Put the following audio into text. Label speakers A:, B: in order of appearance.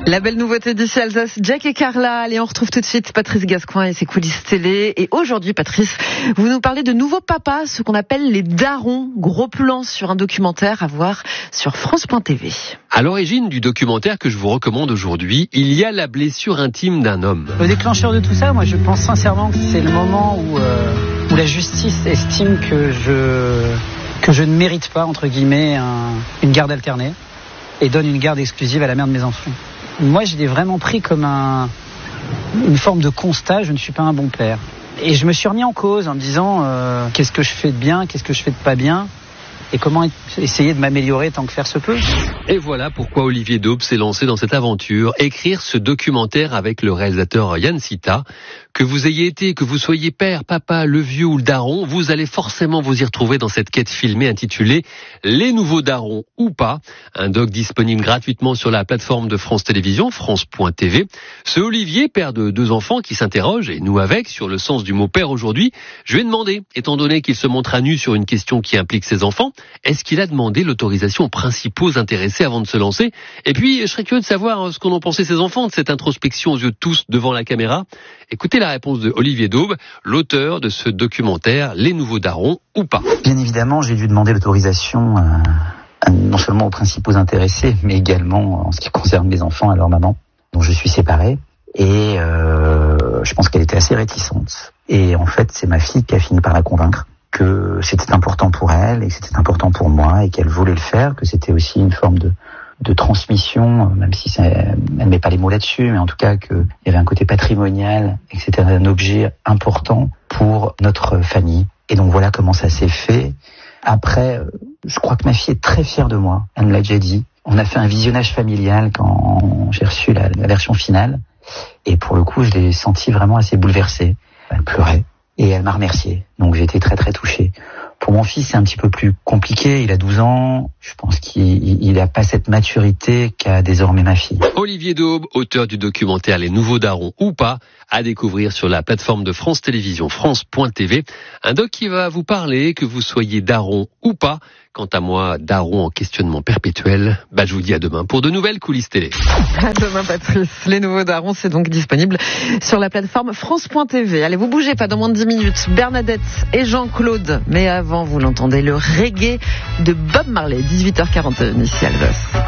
A: La belle nouveauté d'ici Alsace, Jack et Carla. Allez, on retrouve tout de suite Patrice Gascoin et ses coulisses télé. Et aujourd'hui, Patrice, vous nous parlez de nouveaux papas, ce qu'on appelle les darons. Gros plan sur un documentaire à voir sur France.tv.
B: À l'origine du documentaire que je vous recommande aujourd'hui, il y a la blessure intime d'un homme.
C: Le déclencheur de tout ça, moi je pense sincèrement que c'est le moment où la justice estime que je ne mérite pas, entre guillemets, une garde alternée et donne une garde exclusive à la mère de mes enfants. Moi, je l'ai vraiment pris comme une forme de constat, je ne suis pas un bon père. Et je me suis remis en cause en me disant qu'est-ce que je fais de bien, qu'est-ce que je fais de pas bien, et comment essayer de m'améliorer tant que faire se peut.
B: Et voilà pourquoi Olivier Daube s'est lancé dans cette aventure, écrire ce documentaire avec le réalisateur Yann Sitta. Que vous ayez été, que vous soyez père, papa, le vieux ou le daron, vous allez forcément vous y retrouver dans cette quête filmée intitulée « Les nouveaux darons ou pas », un doc disponible gratuitement sur la plateforme de France Télévisions, France.tv. Ce Olivier, père de 2 enfants, qui s'interroge, et nous avec, sur le sens du mot père aujourd'hui, je lui ai demandé, étant donné qu'il se montre à nu sur une question qui implique ses enfants, est-ce qu'il a demandé l'autorisation aux principaux intéressés avant de se lancer? Et puis, je serais curieux de savoir ce qu'en ont pensé ses enfants de cette introspection aux yeux de tous devant la caméra. Écoutez la réponse de Olivier Daube, l'auteur de ce documentaire « Les nouveaux darons ou pas ».
D: Bien évidemment, j'ai dû demander l'autorisation non seulement aux principaux intéressés, mais également en ce qui concerne mes enfants à leur maman, dont je suis séparé. Et je pense qu'elle était assez réticente. Et en fait, c'est ma fille qui a fini par la convaincre que c'était important pour elle et que c'était important pour moi et qu'elle voulait le faire, que c'était aussi une forme de transmission, même si elle ne met pas les mots là-dessus, mais en tout cas qu'il y avait un côté patrimonial et que c'était un objet important pour notre famille. Et donc voilà comment ça s'est fait. Après, je crois que ma fille est très fière de moi, elle me l'a déjà dit. On a fait un visionnage familial quand j'ai reçu la version finale. Et pour le coup, je l'ai sentie vraiment assez bouleversée. Elle pleurait et elle m'a remercié. Donc j'ai été très très touché. Pour mon fils, c'est un petit peu plus compliqué. Il a 12 ans. Je pense qu'il n'a pas cette maturité qu'a désormais ma fille.
B: Olivier Daube, auteur du documentaire « Les nouveaux darons ou pas », à découvrir sur la plateforme de France Télévisions, France.tv. Un doc qui va vous parler, que vous soyez daron ou pas. Quant à moi, daron en questionnement perpétuel, je vous dis à demain pour de nouvelles coulisses télé.
A: À demain, Patrice. Les nouveaux darons, c'est donc disponible sur la plateforme France.tv. Allez, vous bougez pas, dans moins de 10 minutes. Bernadette et Jean-Claude. Mais avant, vous l'entendez, le reggae de Bob Marley, 18h41 ici à Alsace.